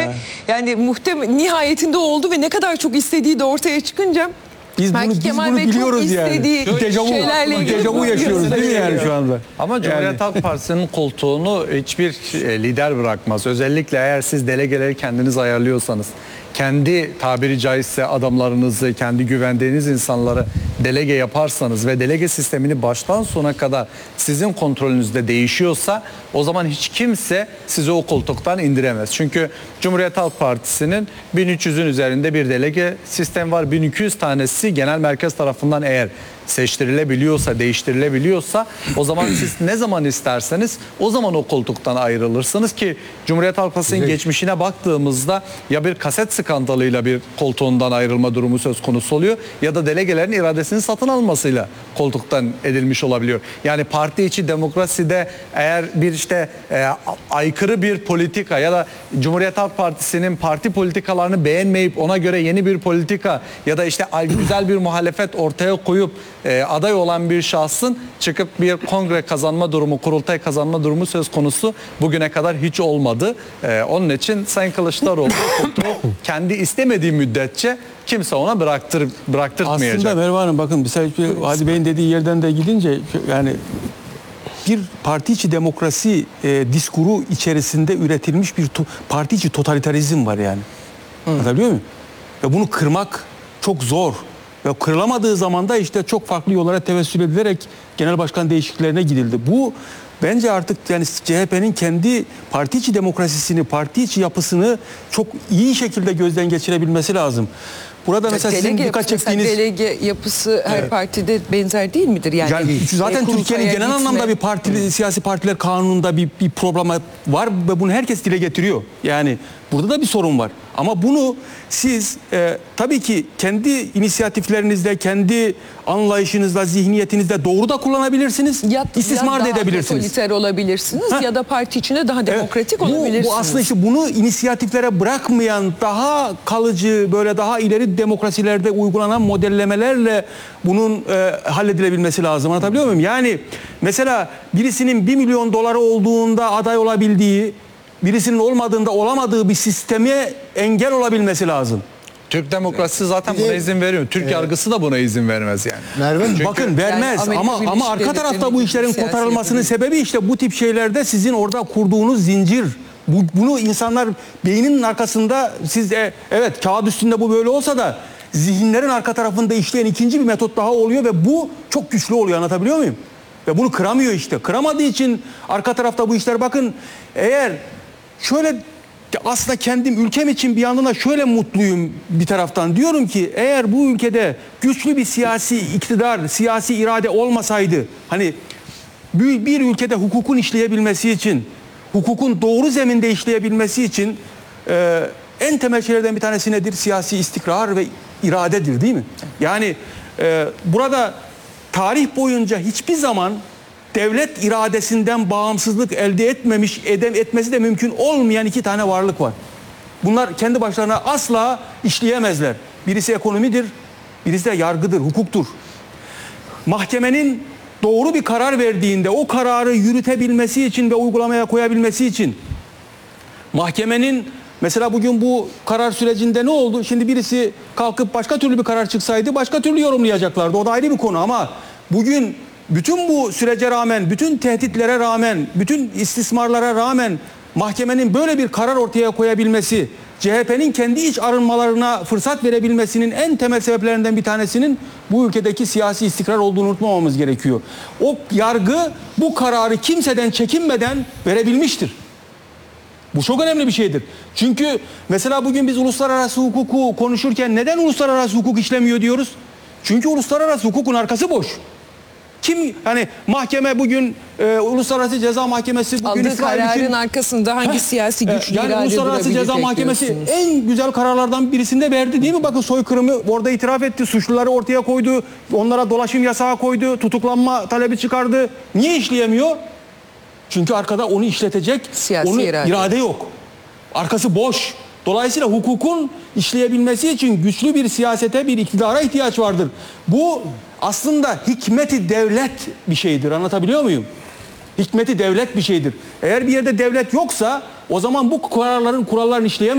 Yani nihayetinde oldu ve ne kadar çok istediği de ortaya çıkınca Biz bunu biliyoruz yani. Dejavu yaşıyoruz değil mi yani şu anda? Ama Cumhuriyet Halk Partisi'nin koltuğunu hiçbir lider bırakmaz. Özellikle eğer siz delegeleri kendiniz ayarlıyorsanız, kendi tabiri caizse adamlarınızı, kendi güvendiğiniz insanları delege yaparsanız ve delege sistemini baştan sona kadar sizin kontrolünüzde değişiyorsa, o zaman hiç kimse sizi o koltuktan indiremez. Çünkü Cumhuriyet Halk Partisi'nin 1300'ün üzerinde bir delege sistemi var. 1200 tanesi genel merkez tarafından eğer seçtirilebiliyorsa, değiştirilebiliyorsa, o zaman siz ne zaman isterseniz o zaman o koltuktan ayrılırsınız ki Cumhuriyet Halk Partisi'nin geçmişine baktığımızda ya bir kaset skandalıyla bir koltuğundan ayrılma durumu söz konusu oluyor ya da delegelerin iradesini satın almasıyla koltuktan edilmiş olabiliyor. Yani parti içi demokraside eğer bir aykırı bir politika ya da Cumhuriyet Halk Partisi'nin parti politikalarını beğenmeyip ona göre yeni bir politika ya da güzel bir muhalefet ortaya koyup aday olan bir şahsın çıkıp bir kongre kazanma durumu, kurultay kazanma durumu söz konusu bugüne kadar hiç olmadı. Onun için Sayın Kılıçdaroğlu kendi istemediği müddetçe kimse ona bıraktırtmayacak. Aslında Merve Hanım bakın mesela Hadi Bey'in dediği yerden de gidince yani bir parti içi demokrasi diskuru içerisinde üretilmiş bir parti içi totalitarizm var yani. Anlatabiliyor muyum? Ve bunu kırmak çok zor. Ve kırılamadığı zaman da işte çok farklı yollara tevessül edilerek genel başkan değişikliklerine gidildi. Bu bence artık yani CHP'nin kendi parti içi demokrasisini, parti içi yapısını çok iyi şekilde gözden geçirebilmesi lazım. Burada mesela sizin dikkat çektiğiniz... Delege yapısı her partide benzer değil midir? Yani zaten Türkiye'nin genel anlamda bir siyasi partiler kanununda bir problem var ve bunu herkes dile getiriyor. Yani burada da bir sorun var. Ama bunu siz tabii ki kendi inisiyatiflerinizde, kendi anlayışınızda, zihniyetinizde doğru da kullanabilirsiniz, istismar da edebilirsiniz. Otoriter olabilirsiniz ya da parti içinde daha demokratik olabilirsiniz. Bu aslında işte bunu inisiyatiflere bırakmayan, daha kalıcı, böyle daha ileri demokrasilerde uygulanan modellemelerle bunun halledilebilmesi lazım. Anlatabiliyor muyum? Yani mesela birisinin 1 milyon doları olduğunda aday olabildiği, birisinin olmadığında olamadığı bir sisteme engel olabilmesi lazım. Türk demokrasisi zaten buna izin veriyor. Türk yargısı da buna izin vermez yani. Merve, bakın vermez yani ama arka tarafta bu işlerin kotarılmasının sebebi işte bu tip şeylerde sizin orada kurduğunuz zincir. Bunu insanlar beyninin arkasında evet kağıt üstünde bu böyle olsa da zihinlerin arka tarafında işleyen ikinci bir metot daha oluyor ve bu çok güçlü oluyor, anlatabiliyor muyum? Ve bunu kıramıyor işte. Kıramadığı için arka tarafta bu işler bakın eğer şöyle aslında kendim ülkem için bir yandan da şöyle mutluyum bir taraftan. Diyorum ki eğer bu ülkede güçlü bir siyasi iktidar, siyasi irade olmasaydı hani bir ülkede hukukun işleyebilmesi için, hukukun doğru zeminde işleyebilmesi için en temel şeylerden bir tanesi nedir? Siyasi istikrar ve iradedir değil mi? Yani burada tarih boyunca hiçbir zaman devlet iradesinden bağımsızlık elde etmesi de mümkün olmayan iki tane varlık var. Bunlar kendi başlarına asla işleyemezler. Birisi ekonomidir, birisi de yargıdır, hukuktur. Mahkemenin doğru bir karar verdiğinde o kararı yürütebilmesi için ve uygulamaya koyabilmesi için mahkemenin mesela bugün bu karar sürecinde ne oldu? Şimdi birisi kalkıp başka türlü bir karar çıksaydı başka türlü yorumlayacaklardı. O da ayrı bir konu ama bugün bütün bu sürece rağmen, bütün tehditlere rağmen, bütün istismarlara rağmen mahkemenin böyle bir karar ortaya koyabilmesi, CHP'nin kendi iç arınmalarına fırsat verebilmesinin en temel sebeplerinden bir tanesinin bu ülkedeki siyasi istikrar olduğunu unutmamamız gerekiyor. O yargı bu kararı kimseden çekinmeden verebilmiştir. Bu çok önemli bir şeydir. Çünkü mesela bugün biz uluslararası hukuku konuşurken neden uluslararası hukuk işlemiyor diyoruz? Çünkü uluslararası hukukun arkası boş. Hani mahkeme bugün Uluslararası Ceza Mahkemesi bugün aldığı kararın arkasında hangi siyasi güç yani Uluslararası Ceza Mahkemesi en güzel kararlardan birisinde verdi değil mi? Bakın soykırımı orada itiraf etti, suçluları ortaya koydu, onlara dolaşım yasağı koydu, tutuklanma talebi çıkardı. Niye işleyemiyor? Çünkü arkada onu işletecek irade yok. Arkası boş. Dolayısıyla hukukun işleyebilmesi için güçlü bir siyasete, bir iktidara ihtiyaç vardır. Bu aslında hikmeti devlet bir şeydir. Anlatabiliyor muyum? Hikmeti devlet bir şeydir. Eğer bir yerde devlet yoksa o zaman bu kuralların işleyemez.